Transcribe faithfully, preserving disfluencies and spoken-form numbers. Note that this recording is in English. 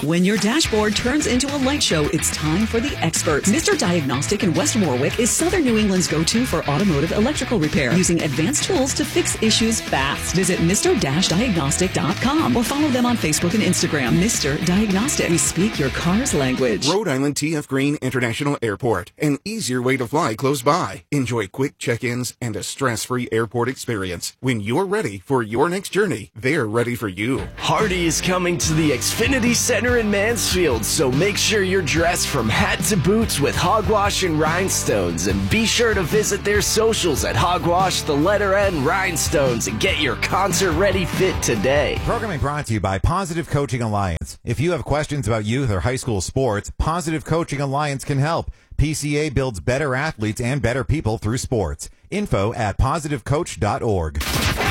When your dashboard turns into a light show, it's time for the experts. Mister Diagnostic in West Warwick is Southern New England's go-to for automotive electrical repair, using advanced tools to fix issues fast. Visit Mister Diagnostic dot com or follow them on Facebook and Instagram. Mister Diagnostic. We speak your car's language. Rhode Island T F Green International Airport. An easier way to fly close by. Enjoy quick check-ins and a stress-free airport experience. When you're ready for your next journey, they're ready for you. Hardy is coming to the Xfinity Center in Mansfield, so make sure you're dressed from hat to boots with Hogwash and Rhinestones, and be sure to visit their socials at Hogwash, the letter N, Rhinestones, and get your concert-ready fit today. Programming brought to you by Positive Coaching Alliance. If you have questions about youth or high school sports, Positive Coaching Alliance can help. P C A builds better athletes and better people through sports. Info at positive coach dot org.